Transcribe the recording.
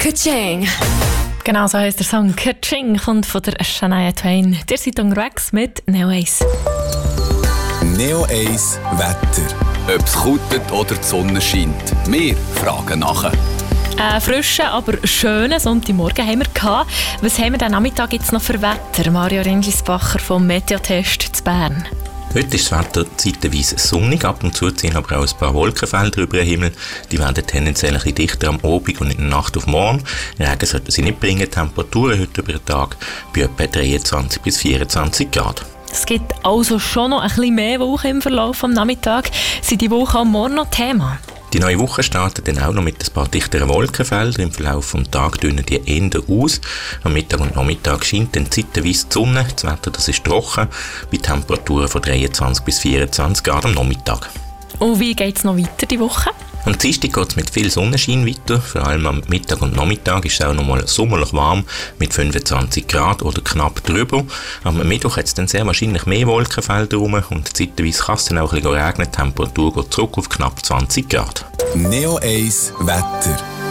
Ka-ching! Genau so heisst der Song. Ka-ching kommt von der Shania Twain. Ihr seid unterwegs mit Neo 1. Neo 1 Wetter. Ob es kutet oder die Sonne scheint. Wir fragen nachher. Frischen, aber schönen Sonntagmorgen haben wir gehabt. Was haben wir den Nachmittag jetzt noch für Wetter? Mario Ringlisbacher vom Meteotest zu Bern. Heute ist das Wetter zeitweise sonnig, ab und zu ziehen aber auch ein paar Wolkenfelder über den Himmel. Die werden tendenziell ein bisschen dichter am Abend und in der Nacht auf morgen. Regen sollten sie nicht bringen. Temperaturen heute über den Tag bei etwa 23 bis 24 Grad. Es gibt also schon noch ein bisschen mehr Woche im Verlauf am Nachmittag. Sind die Woche am Morgen noch Thema? Die neue Woche startet dann auch noch mit ein paar dichteren Wolkenfeldern. Im Verlauf des Tages dünnen die Enden aus. Am Mittag und Nachmittag scheint dann zeitweise die Sonne. Das Wetter das ist trocken, bei Temperaturen von 23 bis 24 Grad am Nachmittag. Und wie geht es noch weiter die Woche? Am Dienstag geht es mit viel Sonnenschein weiter. Vor allem am Mittag und Nachmittag ist es auch noch mal sommerlich warm mit 25 Grad oder knapp drüber. Am Mittwoch hat es dann sehr wahrscheinlich mehr Wolkenfelder rum und zeitweise kann es dann auch ein bisschen regnen. Die Temperatur geht zurück auf knapp 20 Grad. Neo 1 Wetter.